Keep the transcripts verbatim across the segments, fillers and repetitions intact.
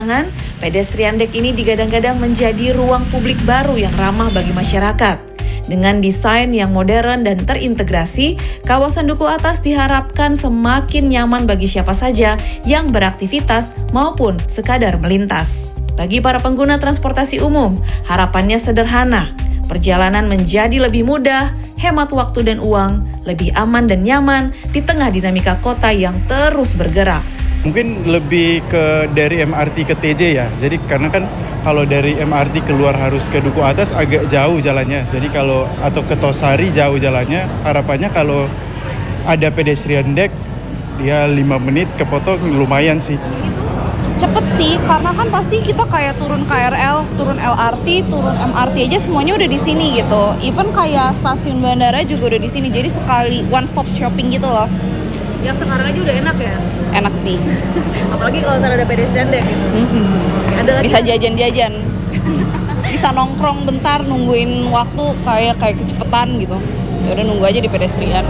Pedestrian Deck ini digadang-gadang menjadi ruang publik baru yang ramah bagi masyarakat. Dengan desain yang modern dan terintegrasi, kawasan Duku Atas diharapkan semakin nyaman bagi siapa saja yang beraktivitas maupun sekadar melintas. Bagi para pengguna transportasi umum, harapannya sederhana. Perjalanan menjadi lebih mudah, hemat waktu dan uang, lebih aman dan nyaman di tengah dinamika kota yang terus bergerak. Mungkin lebih ke dari M R T ke T J ya. Jadi karena kan kalau dari M R T keluar harus ke Duku Atas agak jauh jalannya. Jadi kalau atau ke Tosari jauh jalannya. Harapannya kalau ada pedestrian deck dia lima menit kepotong lumayan sih. Cepet sih, karena kan pasti kita kayak turun K R L, turun L R T, turun M R T aja semuanya udah di sini gitu. Even kayak stasiun bandara juga udah di sini. Jadi sekali one stop shopping gitu loh. Yang sekarang aja udah enak ya? Enak sih. Apalagi kalau ntar ada pedestrian deck gitu. Mm-hmm. Ada lagi bisa jajan-jajan. Bisa nongkrong bentar nungguin waktu kayak kayak kecepetan gitu. Ya udah nunggu aja di pedestrian.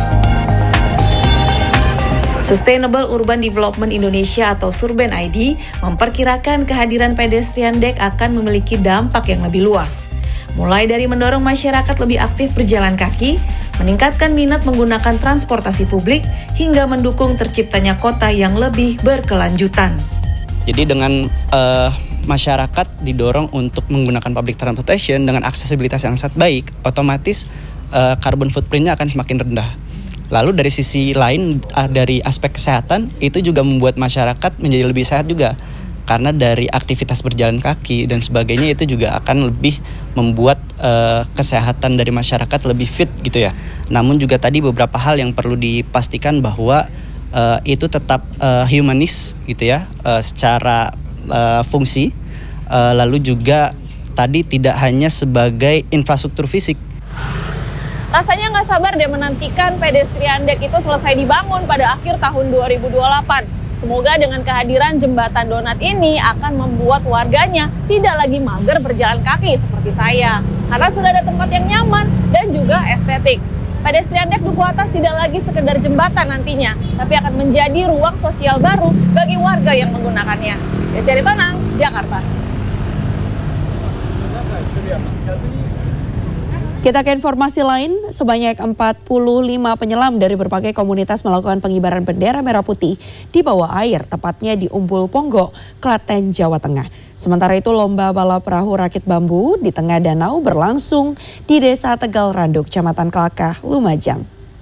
Sustainable Urban Development Indonesia atau Surben I D memperkirakan kehadiran pedestrian deck akan memiliki dampak yang lebih luas. Mulai dari mendorong masyarakat lebih aktif berjalan kaki, meningkatkan minat menggunakan transportasi publik, hingga mendukung terciptanya kota yang lebih berkelanjutan. Jadi dengan uh, masyarakat didorong untuk menggunakan public transportation dengan aksesibilitas yang sangat baik, otomatis uh, carbon footprint-nya akan semakin rendah. Lalu dari sisi lain, uh, dari aspek kesehatan, itu juga membuat masyarakat menjadi lebih sehat juga. Karena dari aktivitas berjalan kaki dan sebagainya itu juga akan lebih membuat uh, kesehatan dari masyarakat lebih fit gitu ya. Namun juga tadi beberapa hal yang perlu dipastikan bahwa uh, itu tetap uh, humanis gitu ya, uh, secara uh, fungsi. Uh, lalu juga tadi tidak hanya sebagai infrastruktur fisik. Rasanya nggak sabar deh menantikan pedestrian deck itu selesai dibangun pada akhir tahun dua ribu dua puluh delapan. Semoga dengan kehadiran jembatan donat ini akan membuat warganya tidak lagi mager berjalan kaki seperti saya. Karena sudah ada tempat yang nyaman dan juga estetik. Pedestrian deck Duku Atas tidak lagi sekedar jembatan nantinya, tapi akan menjadi ruang sosial baru bagi warga yang menggunakannya. Desi Aritonang, Jakarta. Kita ke informasi lain, sebanyak empat puluh lima penyelam dari berbagai komunitas melakukan pengibaran bendera merah putih di bawah air, tepatnya di Umbul Ponggok, Klaten, Jawa Tengah. Sementara itu lomba balap perahu rakit bambu di tengah danau berlangsung di Desa Tegal Randu, Kecamatan Klakah, Lumajang.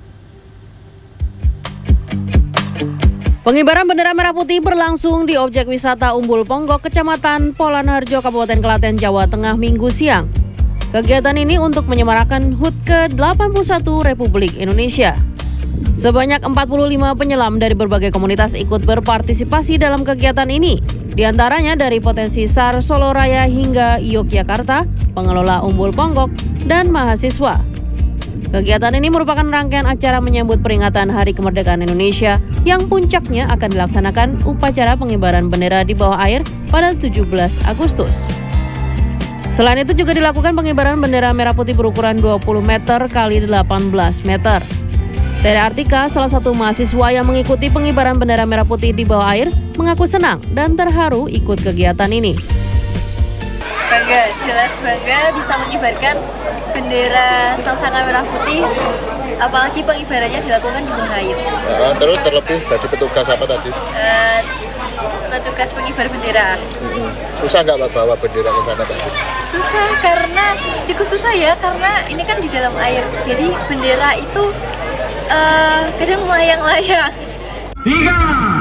Pengibaran bendera merah putih berlangsung di objek wisata Umbul Ponggok, Kecamatan Polanharjo, Kabupaten Klaten, Jawa Tengah, Minggu siang. Kegiatan ini untuk menyemarakan H U T ke delapan puluh satu Republik Indonesia. Sebanyak empat puluh lima penyelam dari berbagai komunitas ikut berpartisipasi dalam kegiatan ini. Di antaranya dari Potensi S A R Solo Raya hingga Yogyakarta, pengelola Umbul Ponggok, dan mahasiswa. Kegiatan ini merupakan rangkaian acara menyambut peringatan Hari Kemerdekaan Indonesia yang puncaknya akan dilaksanakan upacara pengibaran bendera di bawah air pada tujuh belas Agustus. Selain itu juga dilakukan pengibaran bendera merah putih berukuran dua puluh meter kali delapan belas meter. Tere Artika, salah satu mahasiswa yang mengikuti pengibaran bendera merah putih di bawah air, mengaku senang dan terharu ikut kegiatan ini. Bangga, jelas bangga bisa mengibarkan bendera Sang-Sanga merah putih, apalagi pengibarannya dilakukan di bawah air. Nah, terus terlebih tadi petugas apa tadi? Uh, petugas pengibar bendera. Mm-hmm. Susah nggak Pak bawa bendera ke sana tadi? Susah karena cukup susah ya karena ini kan di dalam air. Jadi bendera itu uh, kadang melayang-layang. Tiga,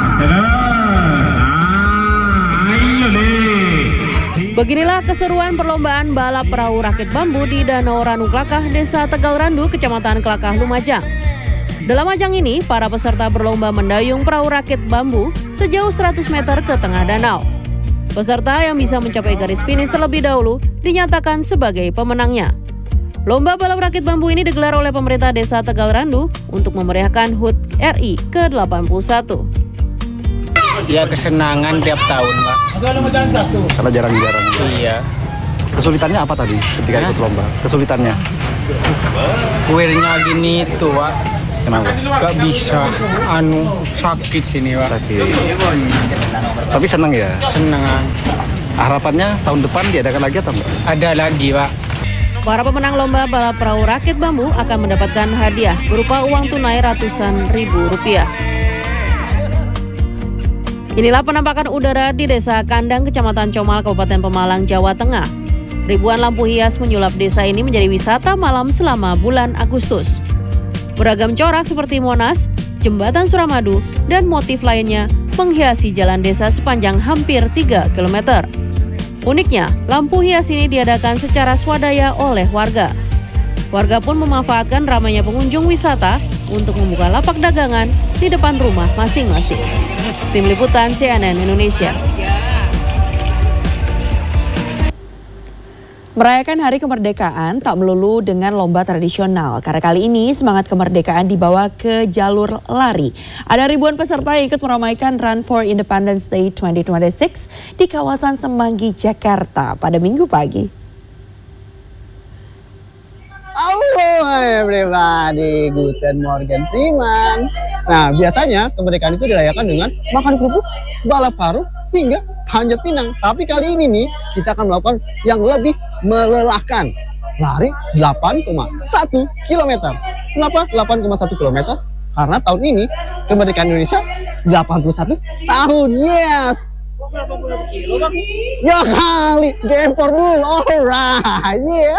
Beginilah keseruan perlombaan balap perahu rakit bambu di Danau Ranu Klakah, Desa Tegal Randu, Kecamatan Klakah, Lumajang. Dalam ajang ini, para peserta berlomba mendayung perahu rakit bambu sejauh seratus meter ke tengah danau. Peserta yang bisa mencapai garis finish terlebih dahulu dinyatakan sebagai pemenangnya. Lomba balap rakit bambu ini digelar oleh pemerintah Desa Tegal Randu untuk memeriahkan H U T R I ke delapan puluh satu. Ya kesenangan tiap tahun Pak. Karena jarang-jarang. Iya. Kesulitannya apa tadi ketika Hah? ikut lomba? Kesulitannya? Kuirnya gini tuh Pak. Kenapa? Gak bisa, anu sakit sini Pak. Sakit. Tapi senang ya? Senang. Harapannya tahun depan diadakan lagi atau enggak? Ada lagi, Pak. Para pemenang lomba balap perahu rakit bambu akan mendapatkan hadiah berupa uang tunai ratusan ribu rupiah. Inilah penampakan udara di Desa Kandang, Kecamatan Comal, Kabupaten Pemalang, Jawa Tengah. Ribuan lampu hias menyulap desa ini menjadi wisata malam selama bulan Agustus. Beragam corak seperti Monas, Jembatan Suramadu, dan motif lainnya menghiasi jalan desa sepanjang hampir tiga kilometer. Uniknya, lampu hias ini diadakan secara swadaya oleh warga. Warga pun memanfaatkan ramainya pengunjung wisata untuk membuka lapak dagangan di depan rumah masing-masing. Tim Liputan C N N Indonesia. Merayakan Hari Kemerdekaan tak melulu dengan lomba tradisional, karena kali ini semangat kemerdekaan dibawa ke jalur lari. Ada ribuan peserta yang ikut meramaikan Run for Independence Day dua ribu dua puluh enam di kawasan Semanggi, Jakarta pada Minggu pagi. Halo everybody, guten morgen Freeman. Nah, biasanya kemerdekaan itu dirayakan dengan makan kerupuk, balap karung, hingga panjat pinang. Tapi kali ini nih, kita akan melakukan yang lebih melelahkan. Lari delapan koma satu kilometer. Kenapa delapan koma satu kilometer? Karena tahun ini kemerdekaan Indonesia delapan puluh satu tahun. Yes. delapan puluh satu kilo, Bang? Ya kali, game for bull. Alright, yeah.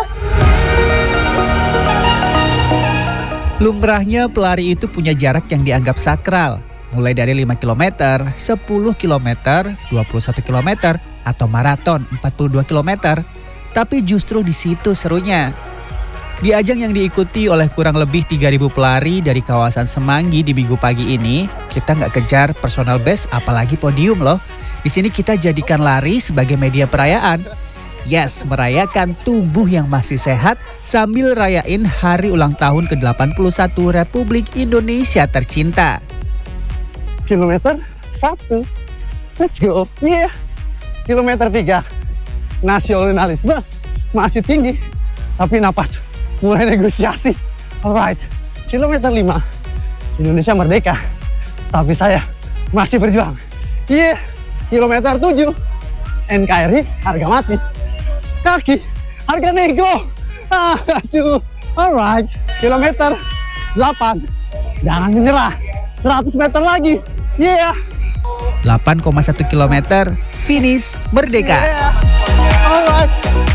Lumrahnya pelari itu punya jarak yang dianggap sakral, mulai dari lima kilometer, sepuluh kilometer, dua puluh satu kilometer, atau maraton empat puluh dua kilometer. Tapi justru di situ serunya. Di ajang yang diikuti oleh kurang lebih tiga ribu pelari dari kawasan Semanggi di Minggu pagi ini, kita nggak kejar personal best apalagi podium loh. Di sini kita jadikan lari sebagai media perayaan. Yes, merayakan tubuh yang masih sehat sambil rayain hari ulang tahun ke delapan puluh satu Republik Indonesia tercinta. Kilometer satu, let's go. Iya, yeah. Kilometer tiga, nasionalisme masih tinggi, tapi napas mulai negosiasi. Alright, kilometer lima, Indonesia merdeka, tapi saya masih berjuang. Iya, yeah. Kilometer tujuh, N K R I harga mati. Kaki, harga nego. Ah, aduh, alright. Kilometer delapan, jangan menyerah. seratus meter lagi, yeah. delapan koma satu kilometer, finish merdeka. Yeah. Alright.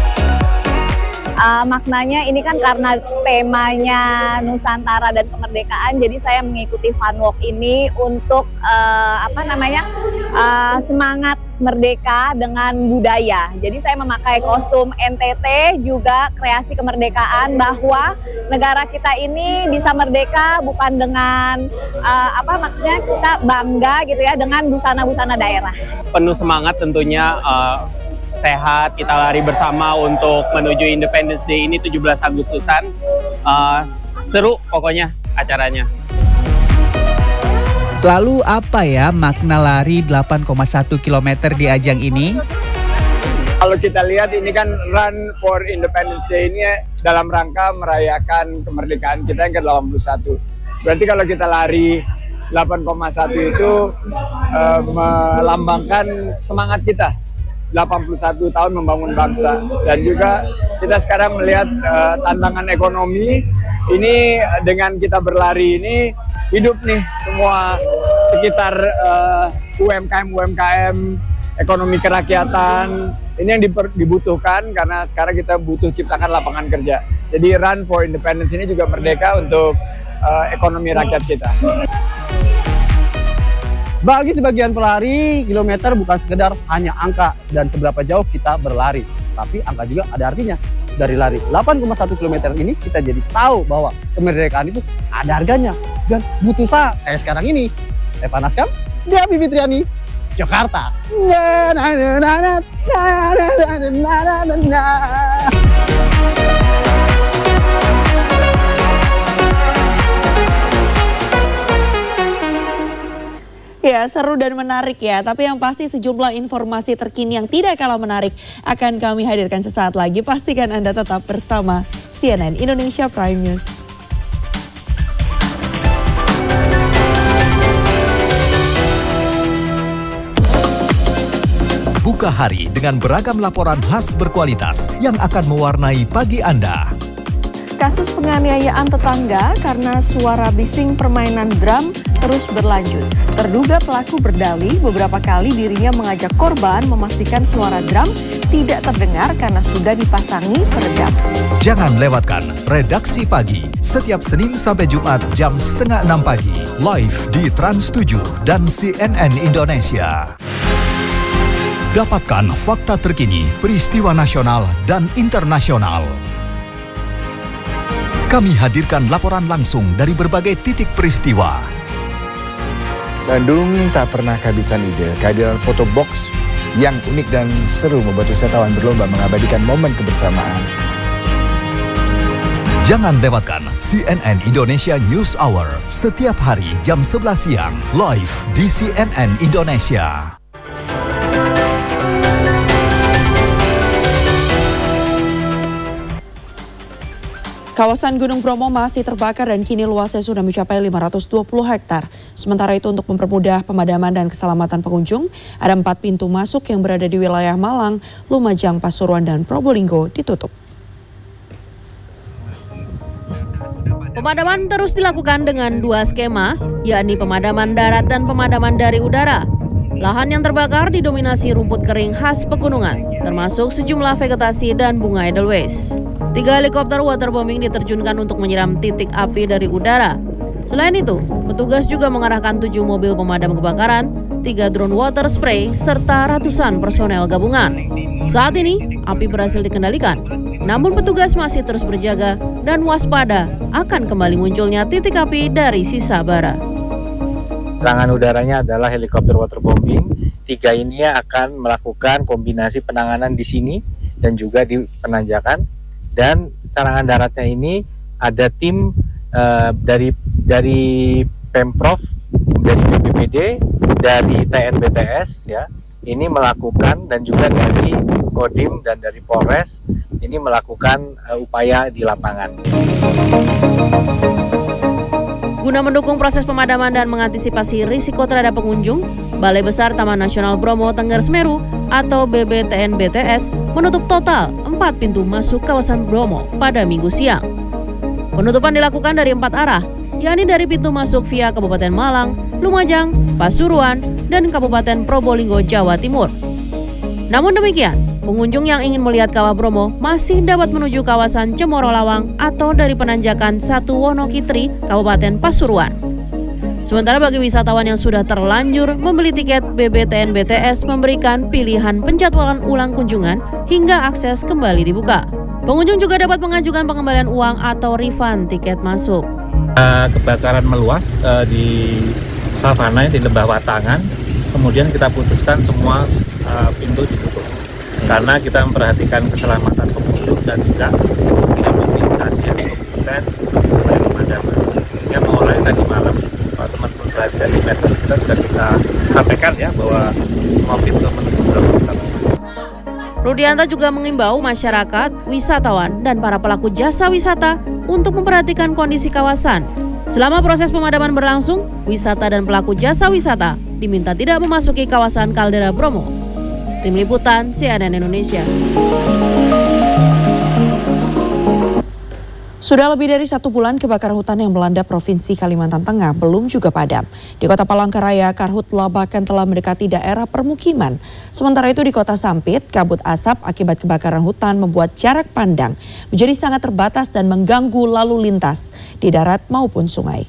Uh, maknanya ini kan karena temanya Nusantara dan kemerdekaan, jadi saya mengikuti Fun Walk ini untuk uh, apa namanya uh, semangat merdeka dengan budaya. Jadi saya memakai kostum N T T, juga kreasi kemerdekaan, bahwa negara kita ini bisa merdeka bukan dengan uh, apa maksudnya kita bangga gitu ya dengan busana-busana daerah. Penuh semangat tentunya. Uh, sehat, kita lari bersama untuk menuju Independence Day ini tujuh belas Agustusan. Uh, seru pokoknya acaranya. Lalu apa ya makna lari delapan koma satu kilometer di ajang ini? Kalau kita lihat ini kan Run for Independence Day ini dalam rangka merayakan kemerdekaan kita yang ke delapan puluh satu. Berarti kalau kita lari delapan koma satu itu uh, melambangkan semangat kita. delapan puluh satu tahun membangun bangsa, dan juga kita sekarang melihat uh, tantangan ekonomi ini. Dengan kita berlari ini hidup nih semua sekitar uh, U M K M U M K M, ekonomi kerakyatan ini yang dibutuhkan, karena sekarang kita butuh ciptakan lapangan kerja. Jadi Run for Independence ini juga merdeka untuk uh, ekonomi rakyat kita. Bagi sebagian pelari, kilometer bukan sekedar hanya angka dan seberapa jauh kita berlari, tapi angka juga ada artinya. Dari lari delapan koma satu kilometer ini, kita jadi tahu bahwa kemerdekaan itu ada harganya dan butuh usaha. Kayak sekarang ini, Eva Naskam, Dia Fitriani, Jakarta. Na, na, na, na, na, na, na, na, na, na. Ya, seru dan menarik ya. Tapi yang pasti sejumlah informasi terkini yang tidak kalah menarik akan kami hadirkan sesaat lagi. Pastikan Anda tetap bersama C N N Indonesia Prime News. Buka hari dengan beragam laporan khas berkualitas yang akan mewarnai pagi Anda. Kasus penganiayaan tetangga karena suara bising permainan drum terus berlanjut. Terduga pelaku berdalih beberapa kali dirinya mengajak korban memastikan suara drum tidak terdengar karena sudah dipasangi peredam. Jangan lewatkan Redaksi Pagi setiap Senin sampai Jumat jam setengah enam pagi live di Trans tujuh dan C N N Indonesia. Dapatkan fakta terkini peristiwa nasional dan internasional. Kami hadirkan laporan langsung dari berbagai titik peristiwa. Bandung tak pernah kehabisan ide. Kehadiran foto box yang unik dan seru membuat wisatawan berlomba mengabadikan momen kebersamaan. Jangan lewatkan C N N Indonesia News Hour setiap hari jam sebelas siang live di C N N Indonesia. Kawasan Gunung Bromo masih terbakar dan kini luasnya sudah mencapai lima ratus dua puluh hektar. Sementara itu untuk mempermudah pemadaman dan keselamatan pengunjung, ada empat pintu masuk yang berada di wilayah Malang, Lumajang, Pasuruan, dan Probolinggo ditutup. Pemadaman terus dilakukan dengan dua skema, yakni pemadaman darat dan pemadaman dari udara. Lahan yang terbakar didominasi rumput kering khas pegunungan, termasuk sejumlah vegetasi dan bunga edelweiss. Tiga helikopter waterbombing diterjunkan untuk menyiram titik api dari udara. Selain itu, petugas juga mengerahkan tujuh mobil pemadam kebakaran, tiga drone water spray, serta ratusan personel gabungan. Saat ini, api berhasil dikendalikan, namun petugas masih terus berjaga dan waspada akan kembali munculnya titik api dari sisa bara. Serangan udaranya adalah helikopter waterbombing. Tiga ini akan melakukan kombinasi penanganan di sini dan juga di penanjakan. Dan serangan daratnya ini ada tim uh, dari dari Pemprov, dari B P B D, dari T N B T S ya. Ini melakukan dan juga dari Kodim dan dari Polres ini melakukan uh, upaya di lapangan. Guna mendukung proses pemadaman dan mengantisipasi risiko terhadap pengunjung, Balai Besar Taman Nasional Bromo Tengger Semeru atau B B T N B T S menutup total empat pintu masuk kawasan Bromo pada Minggu siang. Penutupan dilakukan dari empat arah, yakni dari pintu masuk via Kabupaten Malang, Lumajang, Pasuruan, dan Kabupaten Probolinggo, Jawa Timur. Namun demikian, pengunjung yang ingin melihat Kawah Bromo masih dapat menuju kawasan Cemoro Lawang atau dari penanjakan satu Wonokitri, Kabupaten Pasuruan. Sementara bagi wisatawan yang sudah terlanjur membeli tiket, B B T N B T S memberikan pilihan penjadwalan ulang kunjungan hingga akses kembali dibuka. Pengunjung juga dapat mengajukan pengembalian uang atau refund tiket masuk. Uh, kebakaran meluas uh, di savana di Lembah Watangan, kemudian kita putuskan semua uh, pintu ditutup karena kita memperhatikan keselamatan pengunjung dan juga tidak mobilisasi yang kompeten supaya pemadaman. Yang mulai tadi malam teman-teman perhatian di medsos kita sudah kita sampaikan ya bahwa semua pintu menuju Bromo kita tutup. Rudianta juga mengimbau masyarakat, wisatawan, dan para pelaku jasa wisata untuk memperhatikan kondisi kawasan. Selama proses pemadaman berlangsung, wisata dan pelaku jasa wisata diminta tidak memasuki kawasan kaldera Bromo. Tim Liputan C N N Indonesia. Sudah lebih dari satu bulan kebakaran hutan yang melanda Provinsi Kalimantan Tengah belum juga padam. Di Kota Palangkaraya, karhutla bahkan telah mendekati daerah permukiman. Sementara itu di Kota Sampit, kabut asap akibat kebakaran hutan membuat jarak pandang menjadi sangat terbatas dan mengganggu lalu lintas di darat maupun sungai.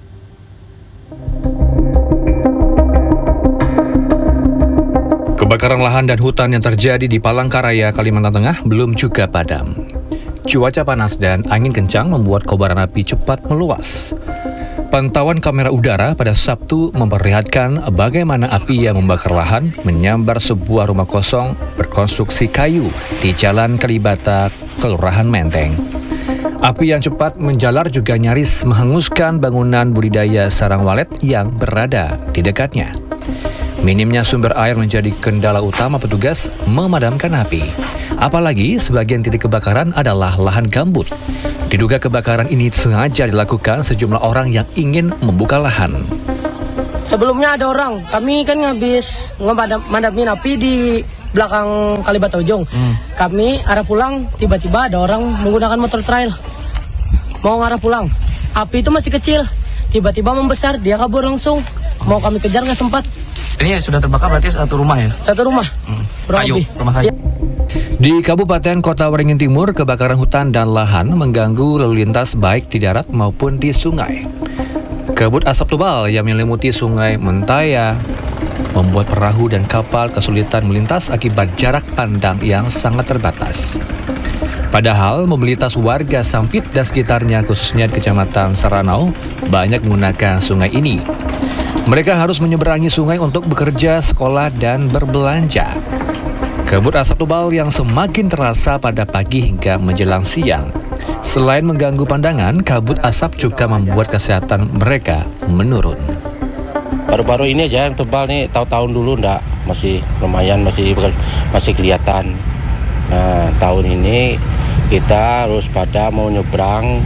Kebakaran lahan dan hutan yang terjadi di Palangkaraya, Kalimantan Tengah belum juga padam. Cuaca panas dan angin kencang membuat kobaran api cepat meluas. Pantauan kamera udara pada Sabtu memperlihatkan bagaimana api yang membakar lahan menyambar sebuah rumah kosong berkonstruksi kayu di Jalan Kalibata, Kelurahan Menteng. Api yang cepat menjalar juga nyaris menghanguskan bangunan budidaya sarang walet yang berada di dekatnya. Minimnya sumber air menjadi kendala utama petugas memadamkan api. Apalagi sebagian titik kebakaran adalah lahan gambut. Diduga kebakaran ini sengaja dilakukan sejumlah orang yang ingin membuka lahan. Sebelumnya ada orang, kami kan habis ngemadamin api di belakang Kalibata Ujung. Hmm. Kami arah pulang, tiba-tiba ada orang menggunakan motor trail. Mau ngarah pulang. Api itu masih kecil. Tiba-tiba membesar, dia kabur langsung. Mau kami kejar nggak sempat. Ini sudah terbakar berarti satu rumah ya? Satu rumah. Hmm. Kayu, rumah kayu. Di Kabupaten Kota Waringin Timur, kebakaran hutan dan lahan mengganggu lalu lintas baik di darat maupun di sungai. Kabut asap tebal yang menyelimuti sungai Mentaya membuat perahu dan kapal kesulitan melintas akibat jarak pandang yang sangat terbatas. Padahal mobilitas warga Sampit dan sekitarnya khususnya di Kecamatan Saranau banyak menggunakan sungai ini. Mereka harus menyeberangi sungai untuk bekerja, sekolah, dan berbelanja. Kabut asap tebal yang semakin terasa pada pagi hingga menjelang siang. Selain mengganggu pandangan, kabut asap juga membuat kesehatan mereka menurun. Baru-baru ini aja yang tebal nih, tahun-tahun dulu enggak, masih lumayan, masih masih kelihatan. Nah, tahun ini kita harus pada mau nyebrang,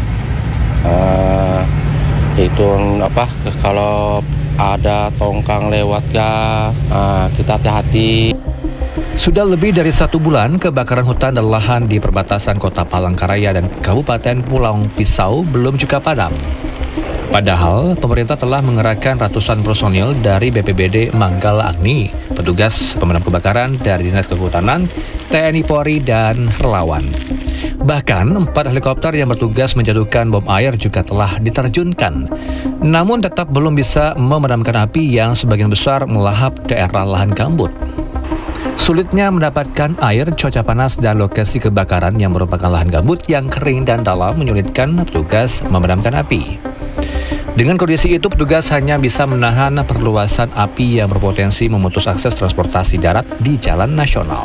uh, itu apa, kalau ada tongkang lewat ya, uh, kita hati-hati. Sudah lebih dari satu bulan, kebakaran hutan dan lahan di perbatasan Kota Palangkaraya dan Kabupaten Pulau Pisau belum juga padam. Padahal, pemerintah telah mengerahkan ratusan personil dari B P B D Manggala Agni, petugas pemadam kebakaran dari Dinas Kehutanan, T N I Polri, dan relawan. Bahkan, empat helikopter yang bertugas menjatuhkan bom air juga telah diterjunkan. Namun tetap belum bisa memadamkan api yang sebagian besar melahap daerah lahan gambut. Sulitnya mendapatkan air, cuaca panas, dan lokasi kebakaran yang merupakan lahan gambut yang kering dan dalam menyulitkan petugas memadamkan api. Dengan kondisi itu, petugas hanya bisa menahan perluasan api yang berpotensi memutus akses transportasi darat di jalan nasional.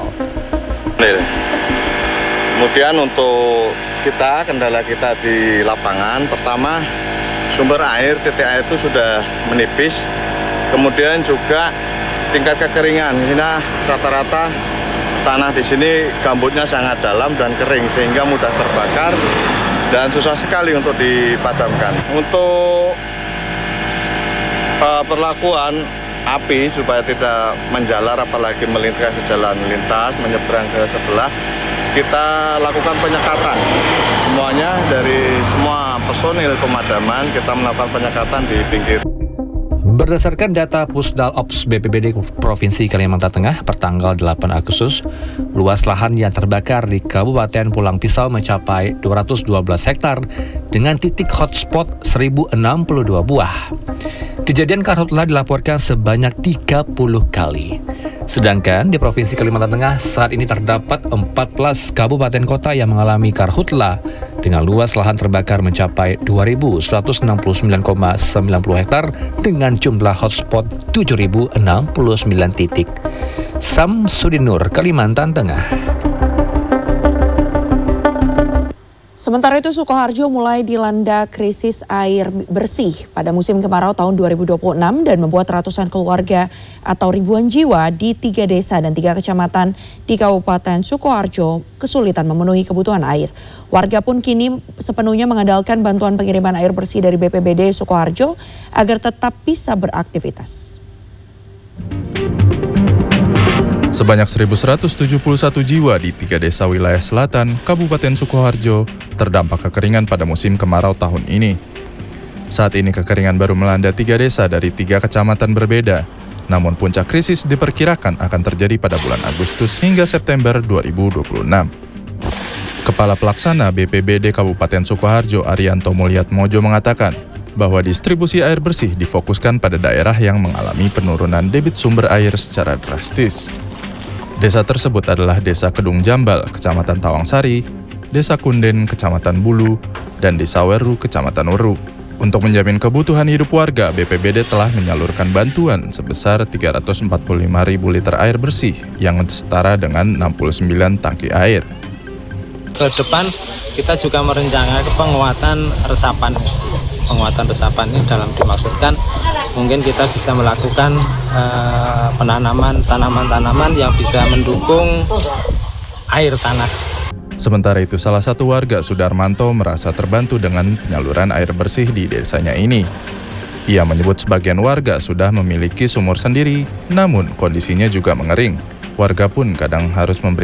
Kemudian untuk kita, kendala kita di lapangan, pertama sumber air, titik air itu sudah menipis. Kemudian juga tingkat kekeringan, ini rata-rata tanah di sini gambutnya sangat dalam dan kering sehingga mudah terbakar dan susah sekali untuk dipadamkan. Untuk uh, perlakuan api supaya tidak menjalar apalagi melintasi jalan lintas, menyeberang ke sebelah, kita lakukan penyekatan. Semuanya dari semua personil pemadaman kita melakukan penyekatan di pinggir. Berdasarkan data Pusdal Ops B P B D Provinsi Kalimantan Tengah pertanggal delapan Agustus, luas lahan yang terbakar di Kabupaten Pulau Pisau mencapai dua ratus dua belas hektar dengan titik hotspot seribu enam puluh dua buah. Kejadian karhutlah dilaporkan sebanyak tiga puluh kali. Sedangkan di Provinsi Kalimantan Tengah saat ini terdapat empat belas kabupaten kota yang mengalami karhutla dengan luas lahan terbakar mencapai dua ribu seratus enam puluh sembilan koma sembilan puluh hektar dengan jumlah hotspot tujuh ribu enam puluh sembilan titik. Samsudinur, Kalimantan Tengah. Sementara itu, Sukoharjo mulai dilanda krisis air bersih pada musim kemarau tahun dua ribu dua puluh enam dan membuat ratusan keluarga atau ribuan jiwa di tiga desa dan tiga kecamatan di Kabupaten Sukoharjo kesulitan memenuhi kebutuhan air. Warga pun kini sepenuhnya mengandalkan bantuan pengiriman air bersih dari B P B D Sukoharjo agar tetap bisa beraktivitas. Sebanyak seribu seratus tujuh puluh satu jiwa di tiga desa wilayah selatan Kabupaten Sukoharjo terdampak kekeringan pada musim kemarau tahun ini. Saat ini kekeringan baru melanda tiga desa dari tiga kecamatan berbeda, namun puncak krisis diperkirakan akan terjadi pada bulan Agustus hingga September dua ribu dua puluh enam. Kepala Pelaksana B P B D Kabupaten Sukoharjo Arianto Mulyatmojo mengatakan bahwa distribusi air bersih difokuskan pada daerah yang mengalami penurunan debit sumber air secara drastis. Desa tersebut adalah Desa Kedung Jambal, Kecamatan Tawangsari, Desa Kunden, Kecamatan Bulu, dan Desa Weru, Kecamatan Weru. Untuk menjamin kebutuhan hidup warga, B P B D telah menyalurkan bantuan sebesar tiga ratus empat puluh lima ribu liter air bersih yang setara dengan enam puluh sembilan tangki air. Ke depan kita juga merencanakan penguatan resapan. Penguatan resapan ini dalam dimaksudkan mungkin kita bisa melakukan uh, penanaman tanaman-tanaman yang bisa mendukung air tanah. Sementara itu, salah satu warga Sudarmanto merasa terbantu dengan penyaluran air bersih di desanya ini. Ia menyebut sebagian warga sudah memiliki sumur sendiri, namun kondisinya juga mengering. Warga pun kadang harus memberi